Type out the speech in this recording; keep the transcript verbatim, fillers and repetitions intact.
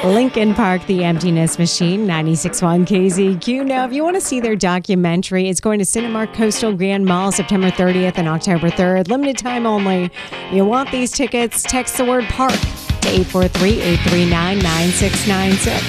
Lincoln Park, The Emptiness Machine, ninety-six point one K Z Q. Now, if you want to see their documentary, it's going to Cinemark Coastal Grand Mall September thirtieth and October third. Limited time only. You want these tickets? Text the word park to eight four three, eight three nine, nine six nine six.